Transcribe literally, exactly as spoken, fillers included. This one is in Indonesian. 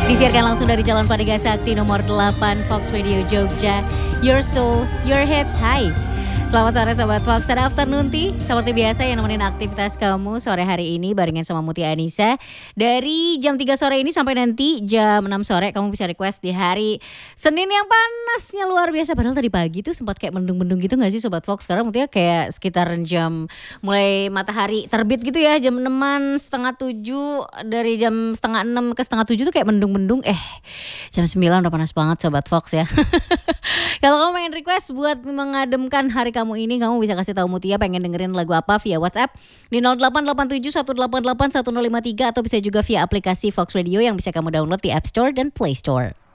Disiarkan langsung dari Jalan Padega Sakti nomor delapan Fox Radio Jogja. Your soul, your hits. Hai. Selamat sore Sobat Fox, ada afternoon tea seperti biasa yang nemenin aktivitas kamu sore hari ini barengan sama Mutia Anissa. Dari jam tiga sore ini sampai nanti jam enam sore kamu bisa request di hari Senin yang panasnya luar biasa. Padahal tadi pagi tuh sempat kayak mendung-mendung gitu gak sih Sobat Fox? Sekarang Mutia kayak sekitar jam mulai matahari terbit gitu ya, jam enaman setengah tujuh. Dari jam setengah enam ke setengah tujuh tuh kayak mendung-mendung. Eh jam sembilan udah panas banget Sobat Fox ya. Kalau kamu pengen request buat mengademkan hari kamu ini, kamu bisa kasih tahu Mutia pengen dengerin lagu apa via WhatsApp di nol delapan delapan tujuh satu delapan delapan satu nol lima tiga atau bisa juga via aplikasi Fox Radio yang bisa kamu download di App Store dan Play Store.